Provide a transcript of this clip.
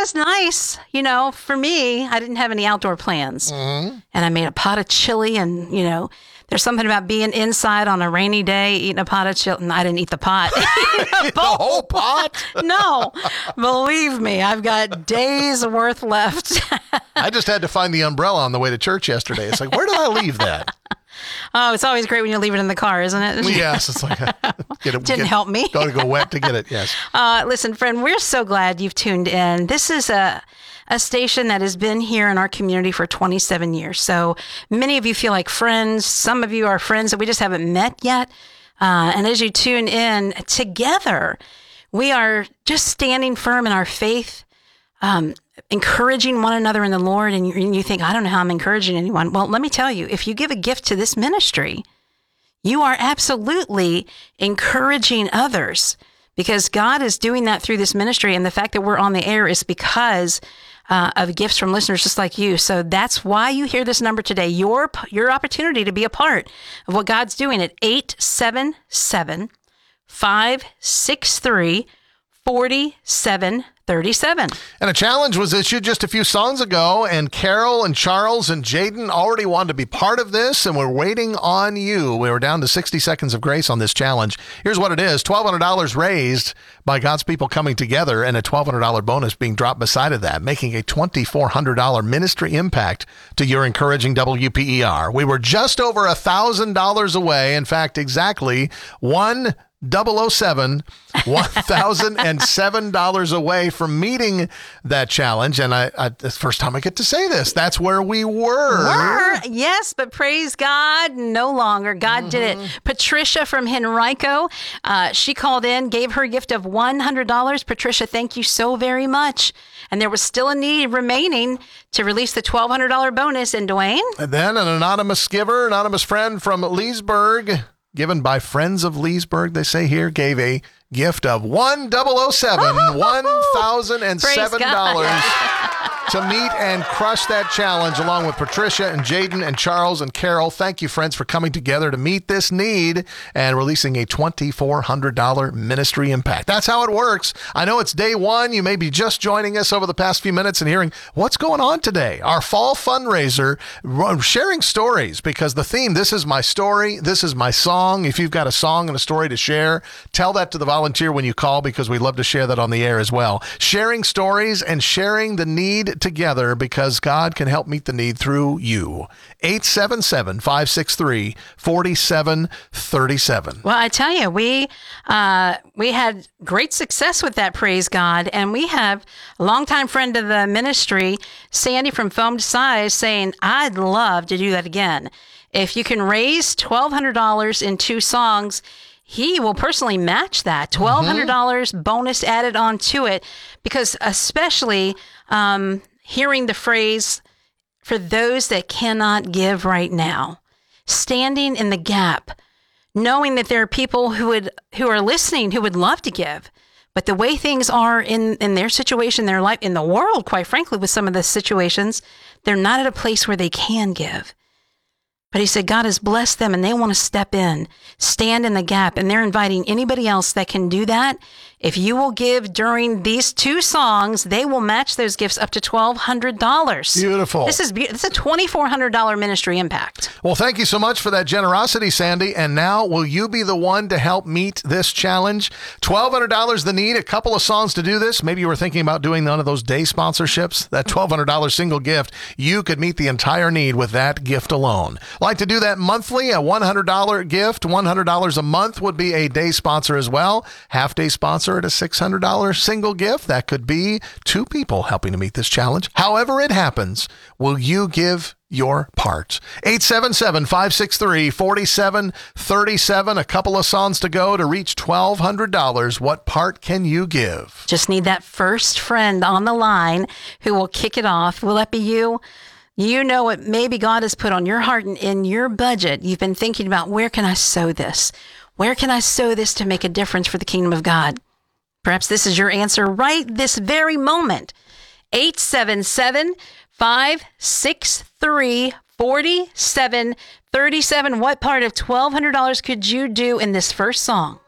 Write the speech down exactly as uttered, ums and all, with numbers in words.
was nice. You know, for me, I didn't have any outdoor plans. Mm-hmm. And I made a pot of chili, and, you know, there's something about being inside on a rainy day, eating a pot of chili. And I didn't eat the pot. the whole pot? No. Believe me, I've got days worth left. I just had to find the umbrella on the way to church yesterday. It's like, where did I leave that? Oh, it's always great when you leave it in the car, isn't it? Yes. It's like, get it, Didn't get, help me. Got to go wet to get it, yes. Uh, listen, friend, we're so glad you've tuned in. This is a, a station that has been here in our community for twenty-seven years. So many of you feel like friends. Some of you are friends that we just haven't met yet. Uh, and as you tune in together, we are just standing firm in our faith, um, encouraging one another in the Lord. And you, and you think, I don't know how I'm encouraging anyone. Well, let me tell you, if you give a gift to this ministry, you are absolutely encouraging others, because God is doing that through this ministry. And the fact that we're on the air is because uh, of gifts from listeners just like you. So that's why you hear this number today. Your, your opportunity to be a part of what God's doing at eight seven seven, five six three, four seven three seven. And a challenge was issued just a few songs ago, and Carol and Charles and Jaden already wanted to be part of this, and we're waiting on you. We were down to sixty seconds of grace on this challenge. Here's what it is. twelve hundred dollars raised by God's people coming together, and a twelve hundred dollars bonus being dropped beside of that, making a twenty-four hundred dollars ministry impact to your encouraging W P E R. We were just over one thousand dollars away. In fact, exactly one double oh seven, one thousand seven dollars away from meeting that challenge. And I, I, it's the first time I get to say this. That's where we were. Were, yes, but praise God, no longer. God mm-hmm. did it. Patricia from Henrico, uh, she called in, gave her gift of one hundred dollars. Patricia, thank you so very much. And there was still a need remaining to release the twelve hundred dollars bonus. And Dwayne? And then an anonymous giver, anonymous friend from Leesburg, given by Friends of Leesburg, they say here, gave a gift of one thousand seven, one thousand seven dollars to meet and crush that challenge, along with Patricia and Jaden and Charles and Carol. Thank you, friends, for coming together to meet this need and releasing a twenty-four hundred dollars ministry impact. That's how it works. I know it's day one. You may be just joining us over the past few minutes and hearing what's going on today. Our fall fundraiser, sharing stories, because the theme, this is my story, this is my song. If you've got a song and a story to share, tell that to the volunteer when you call, because we'd love to share that on the air as well. Sharing stories and sharing the need together, because God can help meet the need through you. eight seven seven, five six three, four seven three seven. Well, I tell you, we uh, we had great success with that, praise God. And we have a longtime friend of the ministry, Sandy from Foam to Size, saying, I'd love to do that again. If you can raise twelve hundred dollars in two songs, he will personally match that. twelve hundred dollars mm-hmm. bonus added on to it, because especially um, hearing the phrase, for those that cannot give right now, standing in the gap, knowing that there are people who would who are listening who would love to give, but the way things are in, in their situation, their life, in the world, quite frankly, with some of the situations, they're not at a place where they can give. But he said, God has blessed them and they want to step in, stand in the gap, and they're inviting anybody else that can do that. If you will give during these two songs, they will match those gifts up to twelve hundred dollars. Beautiful. This is be- this is a twenty-four hundred dollars ministry impact. Well, thank you so much for that generosity, Sandy. And now, will you be the one to help meet this challenge? twelve hundred dollars the need, a couple of songs to do this. Maybe you were thinking about doing one of those day sponsorships. That twelve hundred dollars single gift, you could meet the entire need with that gift alone. Like to do that monthly, a one hundred dollars gift, one hundred dollars a month would be a day sponsor as well. Half day sponsor at a six hundred dollars single gift. That could be two people helping to meet this challenge. However it happens, will you give your part? eight seven seven, five six three, four seven three seven. A couple of songs to go to reach twelve hundred dollars. What part can you give? Just need that first friend on the line who will kick it off. Will that be you? You know what maybe God has put on your heart and in your budget. You've been thinking about, where can I sow this? Where can I sow this to make a difference for the kingdom of God? Perhaps this is your answer right this very moment. eight seven seven, five six three, four seven three seven. What part of twelve hundred dollars could you do in this first song?